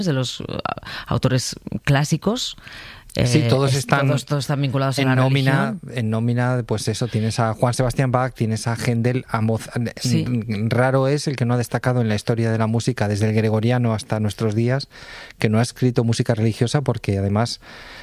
de los autores clásicos. Sí, todos están vinculados a en la nómina. religión. En nómina, pues eso, tienes a Juan Sebastián Bach, tienes a Händel, a Mozart. Sí. Raro es el que no ha destacado en la historia de la música, desde el gregoriano hasta nuestros días, que no ha escrito música religiosa, porque además,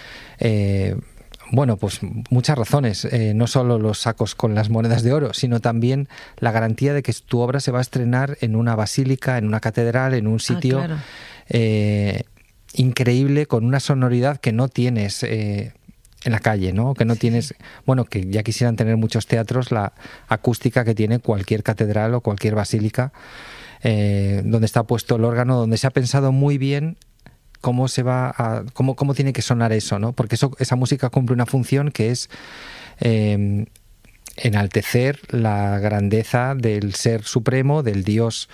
pues muchas razones. No solo los sacos con las monedas de oro, sino también la garantía de que tu obra se va a estrenar en una basílica, en una catedral, en un sitio... Claro. Increíble, con una sonoridad que no tienes en la calle, ¿no? Que no tienes, que ya quisieran tener muchos teatros la acústica que tiene cualquier catedral o cualquier basílica, donde está puesto el órgano, donde se ha pensado muy bien cómo tiene que sonar eso, ¿no? Porque esa música cumple una función que es enaltecer la grandeza del ser supremo, del Dios.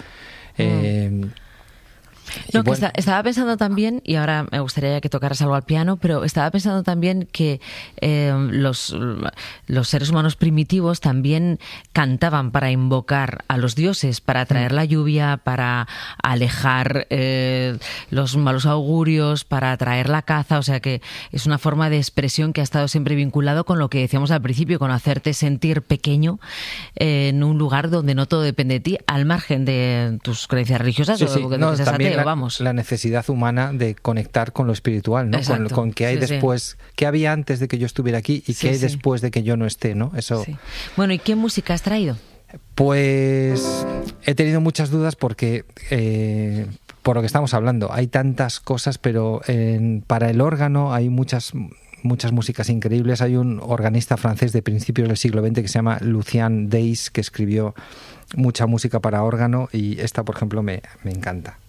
Estaba pensando también, y ahora me gustaría que tocaras algo al piano, pero estaba pensando también que los seres humanos primitivos también cantaban para invocar a los dioses, para traer la lluvia, para alejar los malos augurios, para atraer la caza. O sea que es una forma de expresión que ha estado siempre vinculado con lo que decíamos al principio, con hacerte sentir pequeño en un lugar donde no todo depende de ti, al margen de tus creencias religiosas o de que seas ateo. La necesidad humana de conectar con lo espiritual, ¿no? Con qué hay después, qué había antes de que yo estuviera aquí y qué hay después de que yo no esté, ¿no? Eso. Sí. Bueno, ¿y qué música has traído? Pues he tenido muchas dudas porque por lo que estamos hablando, hay tantas cosas, pero para el órgano hay muchas músicas increíbles. Hay un organista francés de principios del siglo XX que se llama Lucien Deys, que escribió mucha música para órgano, y esta, por ejemplo, me encanta.